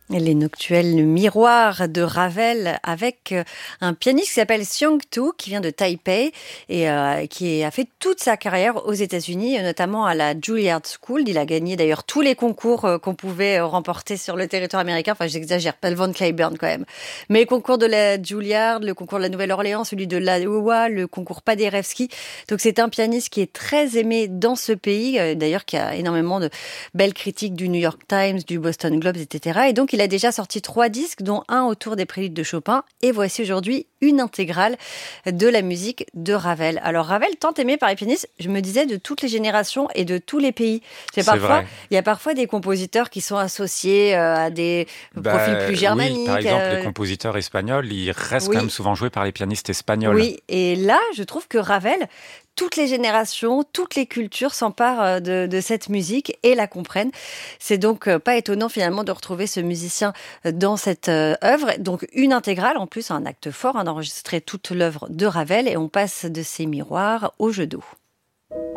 Les noctuelles Miroir de Ravel avec un pianiste qui s'appelle Seong Tu, qui vient de Taipei et qui a fait toute sa carrière aux États-Unis, notamment à la Juilliard School. Il a gagné d'ailleurs tous les concours qu'on pouvait remporter sur le territoire américain. Enfin, j'exagère, pas le Von Cliburn quand même. Mais le concours de la Juilliard, le concours de la Nouvelle-Orléans, celui de l'Iowa, le concours Paderewski. Donc c'est un pianiste qui est très aimé dans ce pays, d'ailleurs qui a énormément de belles critiques du New York Times, du Boston Globe, etc. Et donc il a déjà sorti 3 disques, dont un autour des préludes de Chopin. Et voici aujourd'hui une intégrale de la musique de Ravel. Alors Ravel, tant aimé par les pianistes, je me disais de toutes les générations et de tous les pays. C'est Parfois, vrai. il y a parfois des compositeurs qui sont associés à des profils plus Oui, par germaniques. exemple, les compositeurs espagnols, ils restent quand même Oui, souvent joués par les pianistes espagnols. oui. Et là, je trouve que Ravel, toutes les générations, toutes les cultures s'emparent de cette musique et la comprennent. C'est donc pas étonnant finalement de retrouver ce musicien dans cette œuvre. Donc une intégrale, en plus un acte fort, d'enregistrer toute l'œuvre de Ravel et on passe de ses miroirs au jeu d'eau.